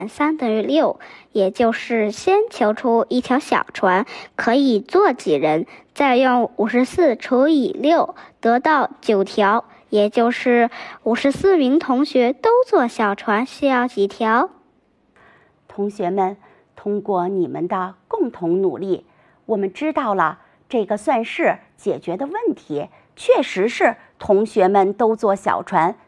3等于6，也就是先求出一条小船可以坐几人，再用54除以6得到9条，也就是54名同学都坐小船需要几条？ 同学们，通过你们的共同努力，我们知道了这个算式解决的问题确实是同学们都坐小船